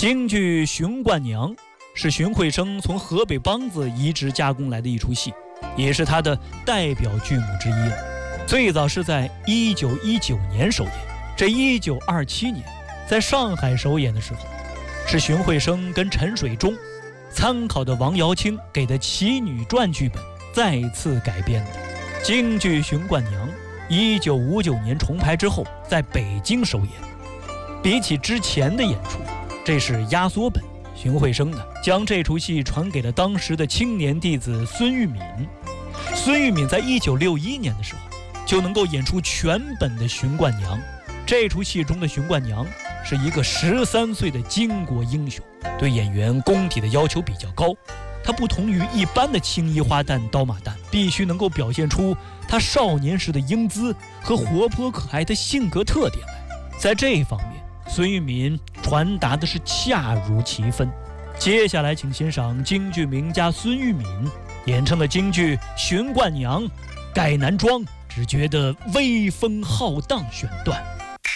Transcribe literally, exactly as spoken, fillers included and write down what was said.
京剧《寻冠娘》是荀慧生从河北梆子移植加工来的一出戏，也是他的代表剧目之一了。最早是在一九一九年首演，这一九二七年在上海首演的时候，是荀慧生跟陈水忠参考的王瑶卿给的《奇女传》剧本再次改编的。京剧《寻冠娘》一九五九年重排之后，在北京首演。比起之前的演出，这是压缩本。荀慧生呢，将这出戏传给了当时的青年弟子孙玉敏。孙玉敏在一九六一年的时候，就能够演出全本的《寻冠娘》。这出戏中的寻冠娘是一个十三岁的巾帼英雄，对演员功底的要求比较高。他不同于一般的青衣花旦、刀马旦，必须能够表现出他少年时的英姿和活泼可爱的性格特点来。在这一方面，孙玉敏传达的是恰如其分。接下来请欣赏京剧名家孙玉敏演唱的京剧《寻冠娘》，改男装只觉得威风浩荡选段。